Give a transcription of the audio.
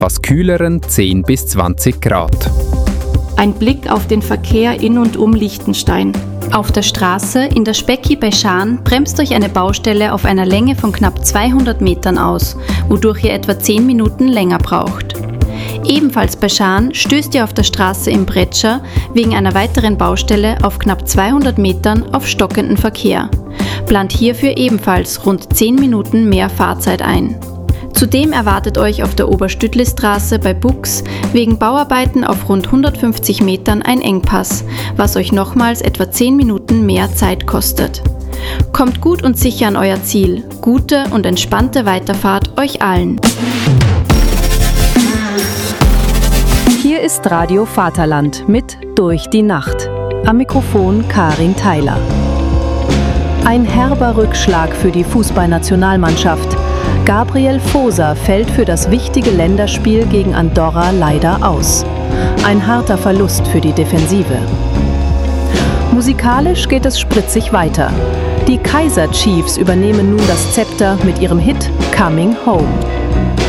etwas kühleren 10 bis 20 Grad. Ein Blick auf den Verkehr in und um Liechtenstein. Auf der Straße in der Specki bei Schaan bremst euch eine Baustelle auf einer Länge von knapp 200 Metern aus, wodurch ihr etwa 10 Minuten länger braucht. Ebenfalls bei Schaan stößt ihr auf der Straße im Bretscher wegen einer weiteren Baustelle auf knapp 200 Metern auf stockenden Verkehr. Plant hierfür ebenfalls rund 10 Minuten mehr Fahrzeit ein. Zudem erwartet euch auf der Oberstütlistraße bei Bux wegen Bauarbeiten auf rund 150 Metern ein Engpass, was euch nochmals etwa 10 Minuten mehr Zeit kostet. Kommt gut und sicher an euer Ziel. Gute und entspannte Weiterfahrt euch allen. Hier ist Radio Vaterland mit Durch die Nacht. Am Mikrofon Karin Theiler. Ein herber Rückschlag für die Fußballnationalmannschaft. Gabriel Foser fällt für das wichtige Länderspiel gegen Andorra leider aus. Ein harter Verlust für die Defensive. Musikalisch geht es spritzig weiter. Die Kaiser Chiefs übernehmen nun das Zepter mit ihrem Hit Coming Home.